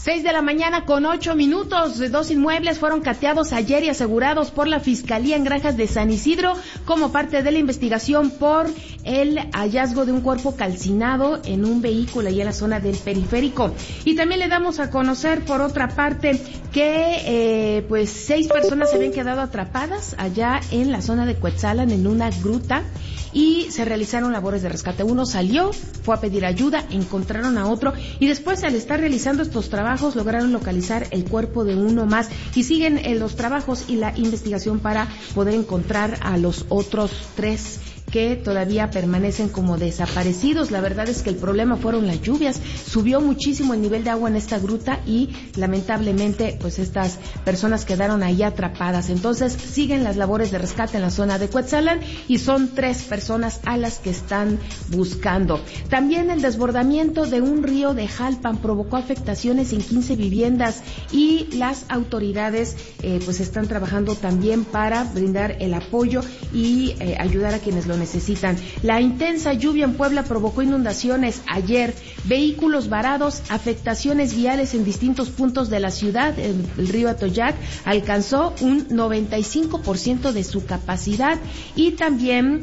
6:08 a.m. 2 inmuebles fueron cateados ayer y asegurados por la Fiscalía en Granjas de San Isidro como parte de la investigación por el hallazgo de un cuerpo calcinado en un vehículo ahí en la zona del periférico. Y también le damos a conocer, por otra parte, que 6 personas se habían quedado atrapadas allá en la zona de Cuetzalan, en una gruta, y se realizaron labores de rescate. Uno salió, fue a pedir ayuda, encontraron a otro, y después, al estar realizando estos trabajos, lograron localizar el cuerpo de uno más, y siguen los trabajos y la investigación para poder encontrar a los otros 3 que todavía permanecen como desaparecidos. La verdad es que el problema fueron las lluvias. Subió muchísimo el nivel de agua en esta gruta y lamentablemente pues estas personas quedaron ahí atrapadas. Entonces siguen las labores de rescate en la zona de Cuetzalan y son 3 personas a las que están buscando. También el desbordamiento de un río de Jalpan provocó afectaciones en 15 viviendas y las autoridades pues están trabajando también para brindar el apoyo y ayudar a quienes lo necesitan. La intensa lluvia en Puebla provocó inundaciones ayer, vehículos varados, afectaciones viales en distintos puntos de la ciudad. El río Atoyac alcanzó un 95% de su capacidad y también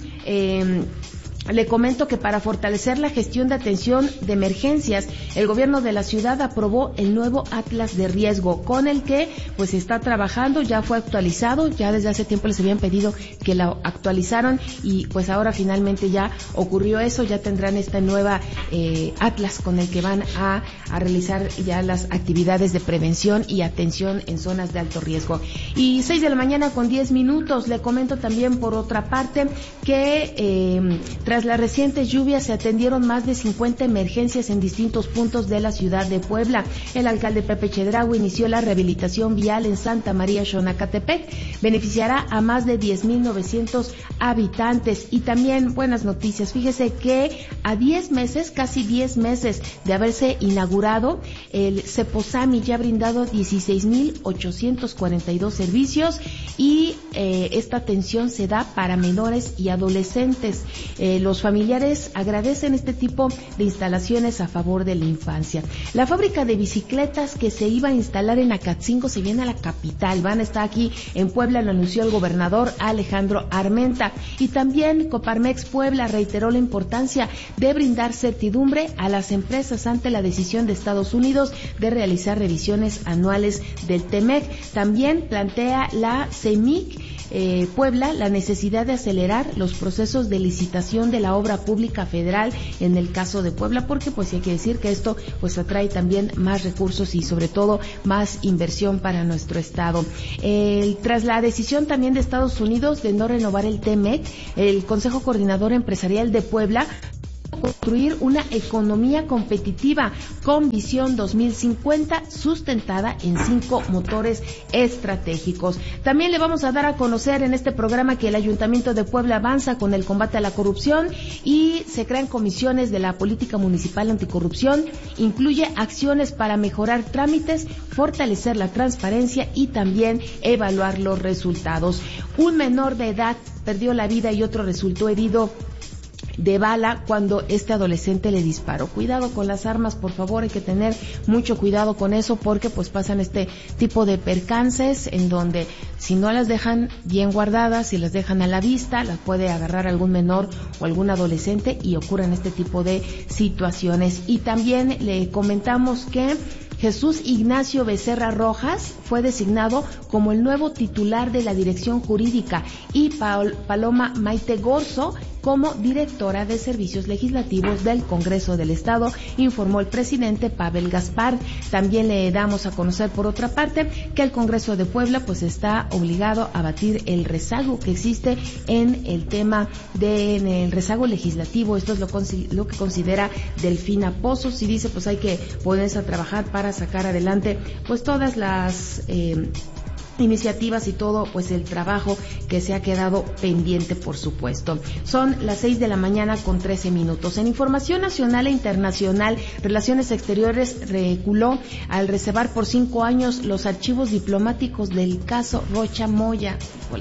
le comento que para fortalecer la gestión de atención de emergencias, el gobierno de la ciudad aprobó el nuevo Atlas de Riesgo, con el que pues está trabajando, ya fue actualizado, ya desde hace tiempo les habían pedido que lo actualizaron y pues ahora finalmente ya ocurrió eso, ya tendrán esta nueva Atlas con el que van a realizar ya las actividades de prevención y atención en zonas de alto riesgo. Y 6:10 a.m, le comento también por otra parte que tras las recientes lluvias se atendieron más de 50 emergencias en distintos puntos de la ciudad de Puebla. El alcalde Pepe Chedraui inició la rehabilitación vial en Santa María Xonacatepec. Beneficiará a más de 10,900 habitantes. Y también buenas noticias. Fíjese que a 10 meses, casi 10 meses de haberse inaugurado, el Ceposami ya ha brindado 16,842 servicios y esta atención se da para menores y adolescentes. Los familiares agradecen este tipo de instalaciones a favor de la infancia. La fábrica de bicicletas que se iba a instalar en Acatzingo se viene a la capital. Van a estar aquí en Puebla, lo anunció el gobernador Alejandro Armenta. Y también Coparmex Puebla reiteró la importancia de brindar certidumbre a las empresas ante la decisión de Estados Unidos de realizar revisiones anuales del TEMEC. También plantea la CEMIC Puebla la necesidad de acelerar los procesos de licitación de la obra pública federal en el caso de Puebla, porque pues hay que decir que esto pues atrae también más recursos y sobre todo más inversión para nuestro estado. Tras la decisión también de Estados Unidos de no renovar el TEMEC, el Consejo Coordinador Empresarial de Puebla construir una economía competitiva con visión 2050 sustentada en 5 motores estratégicos. También le vamos a dar a conocer en este programa que el Ayuntamiento de Puebla avanza con el combate a la corrupción y se crean comisiones de la política municipal anticorrupción. Incluye acciones para mejorar trámites, fortalecer la transparencia y también evaluar los resultados. Un menor de edad perdió la vida y otro resultó herido de bala cuando este adolescente le disparó. Cuidado con las armas, por favor, hay que tener mucho cuidado con eso porque pues pasan este tipo de percances en donde si no las dejan bien guardadas, si las dejan a la vista, las puede agarrar algún menor o algún adolescente y ocurren este tipo de situaciones. Y también le comentamos que Jesús Ignacio Becerra Rojas fue designado como el nuevo titular de la Dirección Jurídica y Paloma Maite Gorzo como directora de Servicios Legislativos del Congreso del Estado, informó el presidente Pavel Gaspar. También le damos a conocer por otra parte que el Congreso de Puebla pues está obligado a batir el rezago que existe en el tema en el rezago legislativo. Esto es lo que considera Delfina Pozos y dice pues hay que ponerse a trabajar para sacar adelante pues todas las iniciativas y todo pues el trabajo que se ha quedado pendiente, por supuesto. Son las 6:13 a.m. En información nacional e internacional, Relaciones Exteriores reculó al reservar por 5 años los archivos diplomáticos del caso Rocha Moya.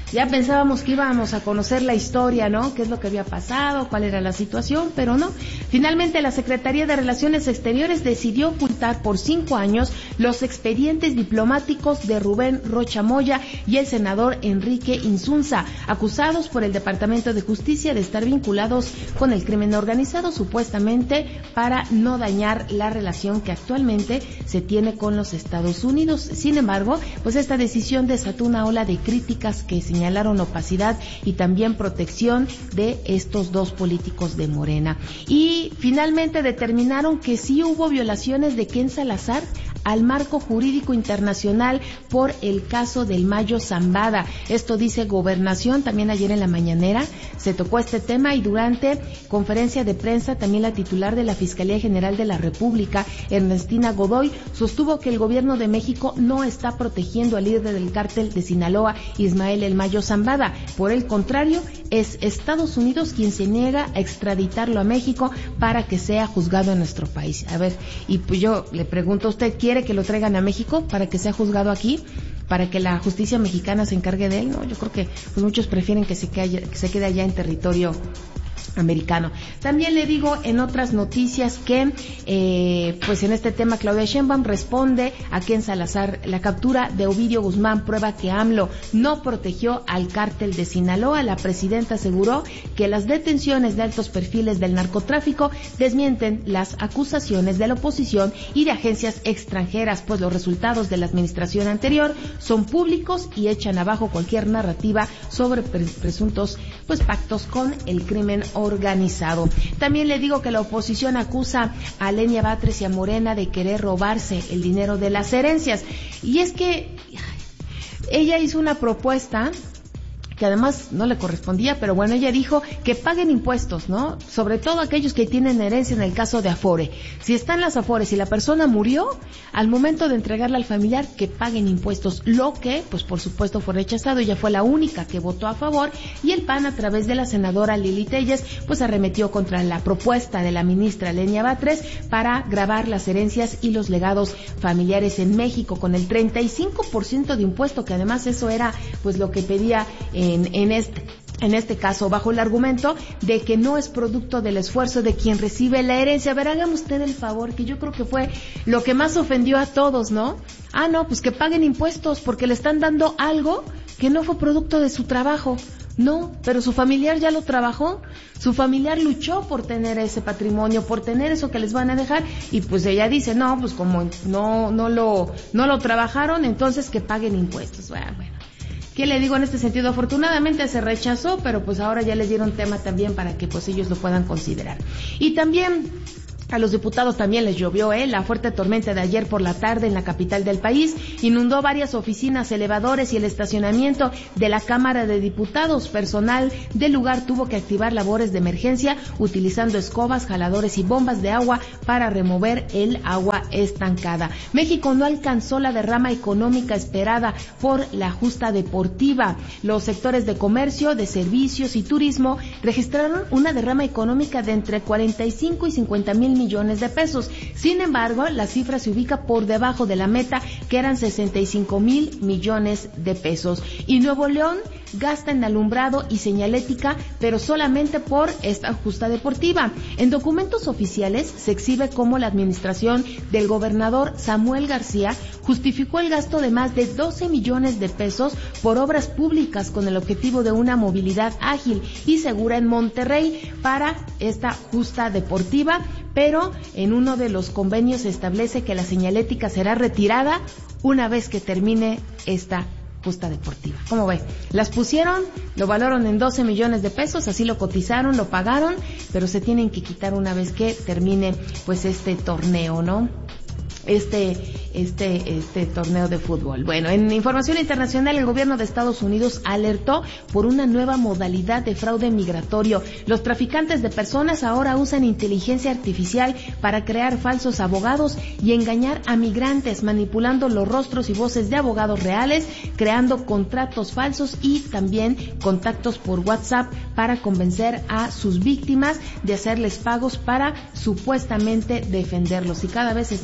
Ya pensábamos que íbamos a conocer la historia, ¿no? ¿Qué es lo que había pasado? ¿Cuál era la situación? Pero no. Finalmente, la Secretaría de Relaciones Exteriores decidió ocultar por 5 años los expedientes diplomáticos de Rubén Rocha Moya y el senador Enrique Insunza, acusados por el Departamento de Justicia de estar vinculados con el crimen organizado, supuestamente para no dañar la relación que actualmente se tiene con los Estados Unidos. Sin embargo, pues esta decisión desató una ola de críticas que señalaron opacidad y también protección de estos dos políticos de Morena. Y finalmente determinaron que sí hubo violaciones de Ken Salazar al marco jurídico internacional por el caso del Mayo Zambada. Esto dice Gobernación. También ayer en la mañanera se tocó este tema y durante conferencia de prensa también la titular de la Fiscalía General de la República, Ernestina Godoy, sostuvo que el gobierno de México no está protegiendo al líder del cártel de Sinaloa, Ismael El Mayo Zambada. Por el contrario, es Estados Unidos quien se niega a extraditarlo a México para que sea juzgado en nuestro país. A ver, y pues yo le pregunto, ¿usted quiere que lo traigan a México para que sea juzgado aquí? ¿Para que la justicia mexicana se encargue de él? No, yo creo que pues muchos prefieren que se quede allá en territorio americano. También le digo en otras noticias que pues en este tema Claudia Sheinbaum responde a Ken Salazar. La captura de Ovidio Guzmán prueba que AMLO no protegió al cártel de Sinaloa. La presidenta aseguró que las detenciones de altos perfiles del narcotráfico desmienten las acusaciones de la oposición y de agencias extranjeras, pues los resultados de la administración anterior son públicos y echan abajo cualquier narrativa sobre presuntos pues pactos con el crimen organizado. También le digo que la oposición acusa a Lenia Batres y a Morena de querer robarse el dinero de las herencias. Y es que ella hizo una propuesta que además no le correspondía, pero bueno, ella dijo que paguen impuestos, ¿no? Sobre todo aquellos que tienen herencia en el caso de Afore. Si están las Afores y la persona murió, al momento de entregarla al familiar, que paguen impuestos, lo que, pues por supuesto fue rechazado. Ella fue la única que votó a favor y el PAN, a través de la senadora Lili Telles, pues arremetió contra la propuesta de la ministra Lenia Batres para gravar las herencias y los legados familiares en México con el 35% de impuesto, que además eso era pues lo que pedía en este caso, bajo el argumento de que no es producto del esfuerzo de quien recibe la herencia. A ver, hágame usted el favor, que yo creo que fue lo que más ofendió a todos, ¿no? No, pues que paguen impuestos porque le están dando algo que no fue producto de su trabajo. No, pero su familiar ya lo trabajó, su familiar luchó por tener ese patrimonio, por tener eso que les van a dejar, y pues ella dice, no, pues como no lo trabajaron, entonces que paguen impuestos. Bueno. ¿Qué le digo en este sentido? Afortunadamente se rechazó, pero pues ahora ya les dieron tema también para que pues ellos lo puedan considerar. Y también a los diputados también les llovió, la fuerte tormenta de ayer por la tarde en la capital del país inundó varias oficinas, elevadores y el estacionamiento de la Cámara de Diputados. Personal del lugar tuvo que activar labores de emergencia utilizando escobas, jaladores y bombas de agua para remover el agua estancada. México no alcanzó la derrama económica esperada por la justa deportiva. Los sectores de comercio, de servicios y turismo registraron una derrama económica de entre 45 y 50 mil millones de pesos. Sin embargo, la cifra se ubica por debajo de la meta, que eran 65 mil millones de pesos. Y Nuevo León gasta en alumbrado y señalética, pero solamente por esta justa deportiva. En documentos oficiales se exhibe cómo la administración del gobernador Samuel García justificó el gasto de más de 12 millones de pesos por obras públicas con el objetivo de una movilidad ágil y segura en Monterrey para esta justa deportiva, pero en uno de los convenios se establece que la señalética será retirada una vez que termine esta justa deportiva. ¿Cómo ve? Las pusieron, lo valoraron en 12 millones de pesos, así lo cotizaron, lo pagaron, pero se tienen que quitar una vez que termine pues este torneo, ¿no? Este torneo de fútbol. Bueno, en información internacional, el gobierno de Estados Unidos alertó por una nueva modalidad de fraude migratorio. Los traficantes de personas ahora usan inteligencia artificial para crear falsos abogados y engañar a migrantes, manipulando los rostros y voces de abogados reales, creando contratos falsos y también contactos por WhatsApp para convencer a sus víctimas de hacerles pagos para supuestamente defenderlos. Y cada vez estamos más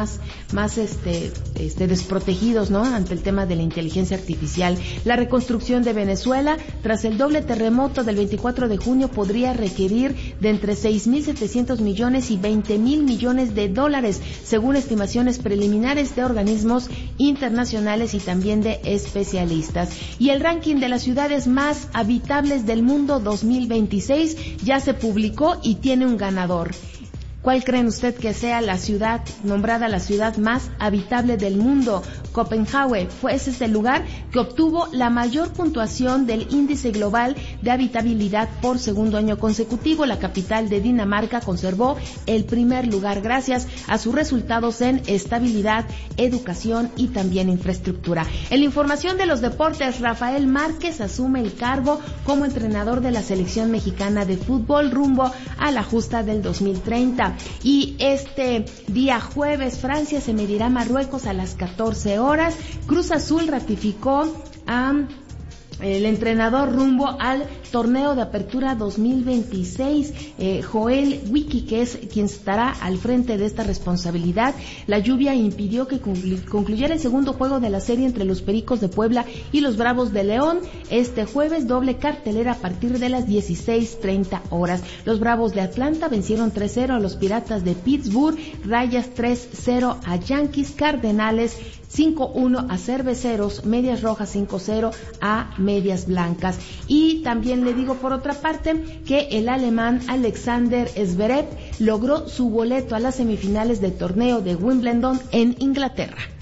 más desprotegidos, ¿no? Ante el tema de la inteligencia artificial. La reconstrucción de Venezuela, tras el doble terremoto del 24 de junio, podría requerir de entre 6.700 millones y 20.000 millones de dólares, según estimaciones preliminares de organismos internacionales y también de especialistas. Y el ranking de las ciudades más habitables del mundo 2026 ya se publicó y tiene un ganador. ¿Cuál creen usted que sea la ciudad nombrada la ciudad más habitable del mundo? Copenhague fue ese el lugar que obtuvo la mayor puntuación del índice global de habitabilidad por segundo año consecutivo. La capital de Dinamarca conservó el primer lugar gracias a sus resultados en estabilidad, educación y también infraestructura. En la información de los deportes, Rafael Márquez asume el cargo como entrenador de la selección mexicana de fútbol rumbo a la justa del 2030. Y este día jueves, Francia se medirá a Marruecos a las 14 horas. Cruz Azul ratificó a el entrenador rumbo al torneo de apertura 2026, Joel Wiki, que es quien estará al frente de esta responsabilidad. La lluvia impidió que concluyera el segundo juego de la serie entre los Pericos de Puebla y los Bravos de León. Este jueves, doble cartelera a partir de las 16:30 horas. Los Bravos de Atlanta vencieron 3-0 a los Piratas de Pittsburgh, Rayas 3-0 a Yankees, Cardenales 5-1 a Cerveceros, Medias Rojas 5-0 a Medias Blancas. Y también le digo por otra parte que el alemán Alexander Zverev logró su boleto a las semifinales del torneo de Wimbledon en Inglaterra.